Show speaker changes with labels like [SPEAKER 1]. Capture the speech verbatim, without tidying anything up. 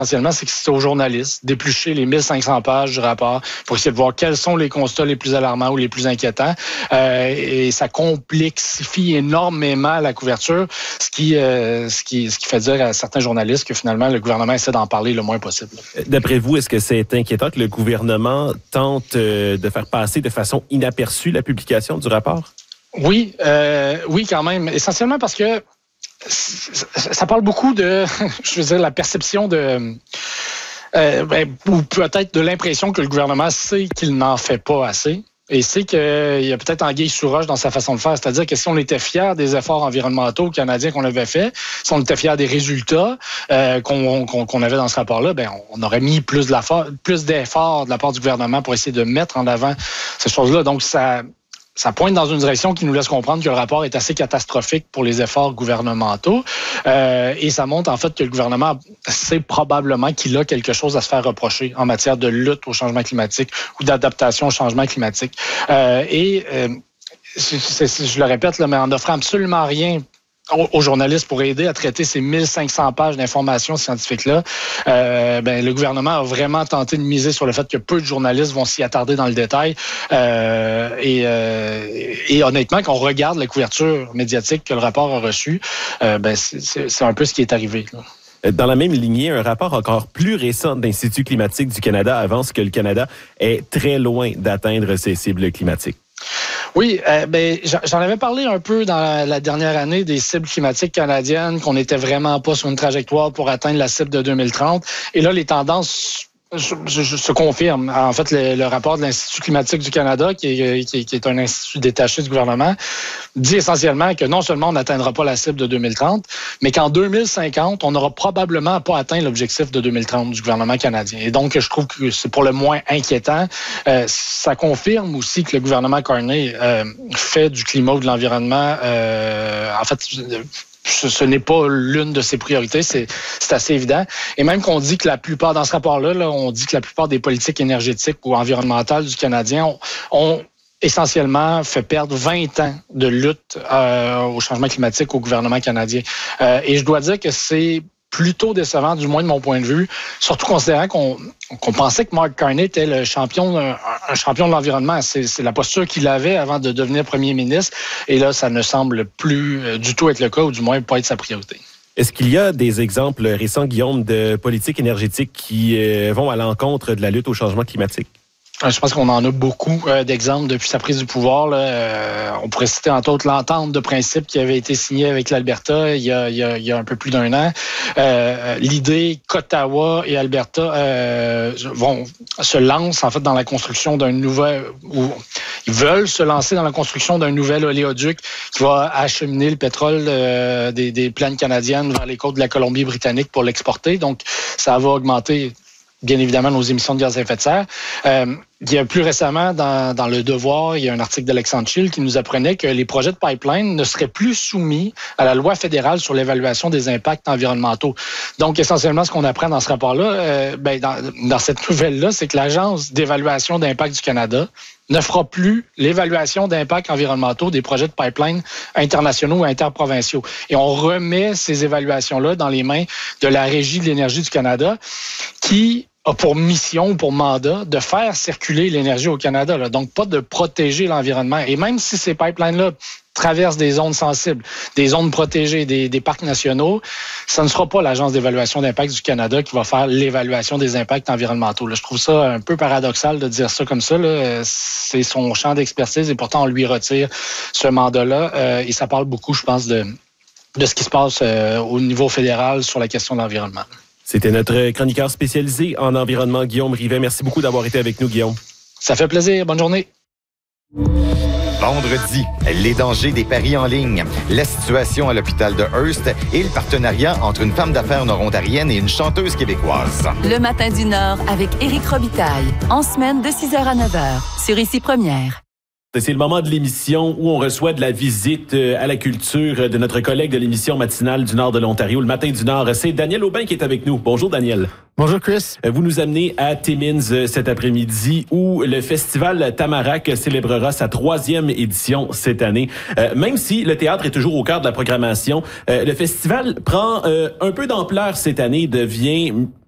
[SPEAKER 1] essentiellement, c'est que c'est aux journalistes d'éplucher les mille cinq cents pages du rapport pour essayer de voir quels sont les constats les plus alarmants ou les plus inquiétants. Euh, et ça complexifie énormément la couverture, ce qui, euh, ce qui, ce qui fait dire à certains journalistes que finalement, le gouvernement essaie d'en parler le moins possible.
[SPEAKER 2] D'après vous, est-ce que c'est inquiétant que le gouvernement tente euh, de faire passer de façon inaperçue la publication du rapport?
[SPEAKER 1] Oui, euh, oui, quand même. Essentiellement parce que ça parle beaucoup de, je veux dire, la perception de, euh, ben, ou peut-être de l'impression que le gouvernement sait qu'il n'en fait pas assez. Et c'est qu'il y a peut-être anguille sous roche dans sa façon de faire. C'est-à-dire que si on était fiers des efforts environnementaux canadiens qu'on avait faits, si on était fiers des résultats euh, qu'on, qu'on, qu'on avait dans ce rapport-là, ben on aurait mis plus, de la, plus d'efforts de la part du gouvernement pour essayer de mettre en avant ces choses-là. Donc, ça... Ça pointe dans une direction qui nous laisse comprendre que le rapport est assez catastrophique pour les efforts gouvernementaux. Euh, et ça montre en fait que le gouvernement sait probablement qu'il a quelque chose à se faire reprocher en matière de lutte au changement climatique ou d'adaptation au changement climatique. Euh, et euh, c'est, c'est, je le répète, là, mais en offrant absolument rien aux journalistes pour aider à traiter ces mille cinq cents pages d'informations scientifiques-là, euh, ben, le gouvernement a vraiment tenté de miser sur le fait que peu de journalistes vont s'y attarder dans le détail. Euh, et, euh, et honnêtement, quand on regarde la couverture médiatique que le rapport a reçue, euh, ben, c'est, c'est, c'est un peu ce qui est arrivé, là.
[SPEAKER 2] Dans la même lignée, un rapport encore plus récent de l'Institut climatique du Canada avance que le Canada est très loin d'atteindre ses cibles climatiques.
[SPEAKER 1] Oui, euh, ben j'en avais parlé un peu dans la dernière année des cibles climatiques canadiennes, qu'on n'était vraiment pas sur une trajectoire pour atteindre la cible de deux mille trente. Et là, les tendances Je, je, se confirme. En fait, le, le rapport de l'Institut climatique du Canada, qui est, qui, est, qui est un institut détaché du gouvernement, dit essentiellement que non seulement on n'atteindra pas la cible de deux mille trente, mais qu'en deux mille cinquante, on n'aura probablement pas atteint l'objectif de deux mille trente du gouvernement canadien. Et donc, je trouve que c'est pour le moins inquiétant. Euh, ça confirme aussi que le gouvernement Carney euh, fait du climat ou de l'environnement, euh, en fait, Ce, ce n'est pas l'une de ses priorités, c'est, c'est assez évident. Et même qu'on dit que la plupart, dans ce rapport-là, là, on dit que la plupart des politiques énergétiques ou environnementales du Canadien ont, ont essentiellement fait perdre vingt ans de lutte euh, au changement climatique au gouvernement canadien. Euh, et je dois dire que c'est plutôt décevant, du moins de mon point de vue, surtout considérant qu'on, qu'on pensait que Mark Carney était le champion, un, un champion de l'environnement. C'est, c'est la posture qu'il avait avant de devenir premier ministre. Et là, ça ne semble plus euh, du tout être le cas, ou du moins pas être sa priorité.
[SPEAKER 2] Est-ce qu'il y a des exemples récents, Guillaume, de politiques énergétiques qui euh, vont à l'encontre de la lutte au changement climatique?
[SPEAKER 1] Je pense qu'on en a beaucoup euh, d'exemples depuis sa prise du pouvoir. Là. Euh, on pourrait citer entre autres l'entente de principe qui avait été signée avec l'Alberta il y a, il y a, il y a un peu plus d'un an. Euh, l'idée qu'Ottawa et Alberta euh, vont se lancent en fait dans la construction d'un nouvel, ou ils veulent se lancer dans la construction d'un nouvel oléoduc qui va acheminer le pétrole euh, des, des plaines canadiennes vers les côtes de la Colombie-Britannique pour l'exporter. Donc, ça va augmenter bien évidemment nos émissions de gaz à effet de serre. Euh, il y a plus récemment, dans, dans Le Devoir, il y a un article d'Alexandre Schill qui nous apprenait que les projets de pipeline ne seraient plus soumis à la loi fédérale sur l'évaluation des impacts environnementaux. Donc, essentiellement, ce qu'on apprend dans ce rapport-là, euh, ben, dans, dans cette nouvelle-là, c'est que l'Agence d'évaluation d'impact du Canada ne fera plus l'évaluation d'impacts environnementaux des projets de pipeline internationaux ou interprovinciaux. Et on remet ces évaluations-là dans les mains de la Régie de l'énergie du Canada qui a pour mission ou pour mandat de faire circuler l'énergie au Canada. Là. Donc, pas de protéger l'environnement. Et même si ces pipelines-là traversent des zones sensibles, des zones protégées, des, des parcs nationaux, ça ne sera pas l'Agence d'évaluation d'impact du Canada qui va faire l'évaluation des impacts environnementaux. Là, je trouve ça un peu paradoxal de dire ça comme ça. Là. C'est son champ d'expertise et pourtant on lui retire ce mandat-là. Euh, et ça parle beaucoup, je pense, de, de ce qui se passe euh, au niveau fédéral sur la question de l'environnement.
[SPEAKER 2] C'était notre chroniqueur spécialisé en environnement, Guillaume Rivet. Merci beaucoup d'avoir été avec nous, Guillaume.
[SPEAKER 1] Ça fait plaisir. Bonne journée.
[SPEAKER 3] Vendredi, les dangers des paris en ligne, la situation à l'hôpital de Hearst et le partenariat entre une femme d'affaires nord-ontarienne et une chanteuse québécoise.
[SPEAKER 4] Le matin du Nord avec Éric Robitaille, en semaine de six heures à neuf heures, sur Ici Première.
[SPEAKER 2] C'est le moment de l'émission où on reçoit de la visite à la culture de notre collègue de l'émission matinale du Nord de l'Ontario, le Matin du Nord. C'est Daniel Aubin qui est avec nous. Bonjour, Daniel.
[SPEAKER 5] Bonjour, Chris.
[SPEAKER 2] Vous nous amenez à Timmins cet après-midi où le festival Tamarack célébrera sa troisième édition cette année. Euh, même si le théâtre est toujours au cœur de la programmation, euh, le festival prend euh, un peu d'ampleur cette année, devient